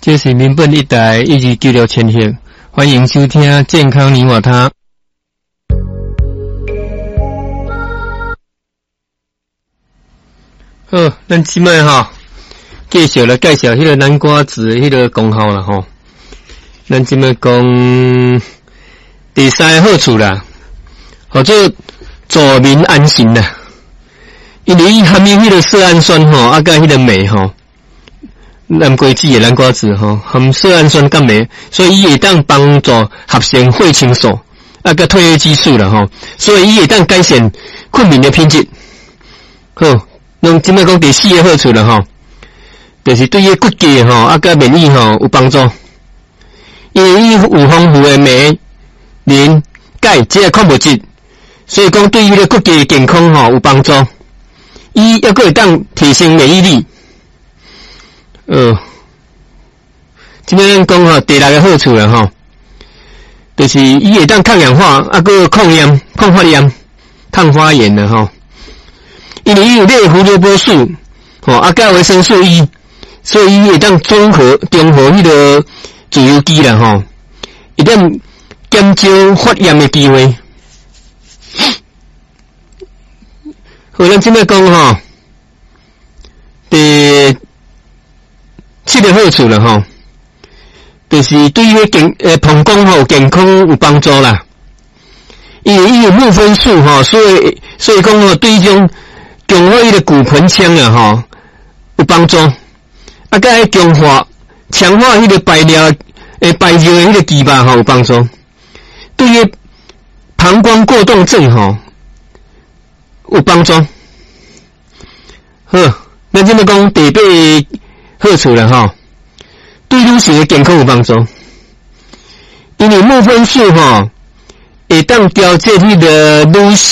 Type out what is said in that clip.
这是民本一台1296千赫，欢迎收听健康你我他。好，咱即摆继续来介绍迄个南瓜子迄个功效啦吼。咱即摆讲第三个好处啦，或者助眠安神啦。因为伊含有迄个色氨酸甲迄个镁南瓜子的南瓜子含色氨酸甲镁，所以伊会当帮助合成血清素甲褪黑激素啦所以伊会当改善困眠的品质。好，咱即摆讲第四个好处啦就是对于骨骼甲免疫有帮助。因为伊有丰富的镁、磷、钙这些矿物质，所以讲对于个骨骼健康有帮助。伊还会当提升免疫力。今天讲第六个好处啦就是伊会当抗氧化，还抗炎、抗发炎、抗发炎的因为伊有类胡萝卜素加维生素 E， 所以伊会当中和迄个自由基啦一定减少发炎的机会。好，咱今摆讲第七个好处啦就是对于膀胱健康有帮助啦。因为伊有木酚素所以讲对这种强化伊的骨盆腔啊有帮助。甲强化迄个排尿的迄个肌肉有帮助。对于膀胱过动症有帮助。好，咱即摆讲第八个好处啦对女性的健康有帮助。因为木酚素会当调节迄个女